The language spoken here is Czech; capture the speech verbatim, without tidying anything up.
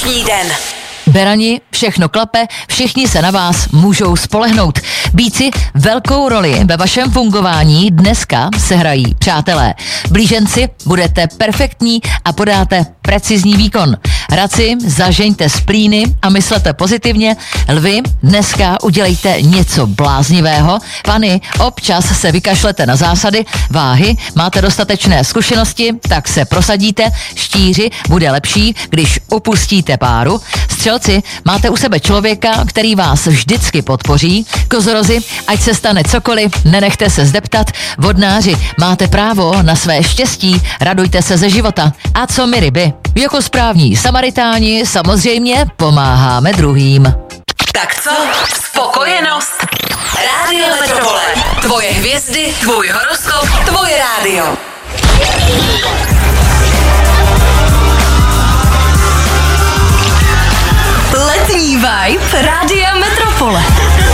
dnešní den. Berani, všechno klape, všichni se na vás můžou spolehnout. Býci, velkou roli ve vašem fungování dneska sehrají přátelé. Blíženci, budete perfektní a podáte precizní výkon. Raci, zažeňte splíny a myslete pozitivně. Lvi, dneska udělejte něco bláznivého. Pany, občas se vykašlete na zásady. Váhy, máte dostatečné zkušenosti, tak se prosadíte. Štíři, bude lepší, když upustíte páru. Střelci, máte u sebe člověka, který vás vždycky podpoří. Kozorozi, ať se stane cokoliv, nenechte se zdeptat. Vodnáři, máte právo na své štěstí, radujte se ze života. A co my ryby? Jako správní Samaritáni samozřejmě pomáháme druhým. Tak co? Spokojenost? Rádio Metropole. Tvoje hvězdy, tvůj horoskop, tvoje rádio. Letní vibe Rádia Metropole.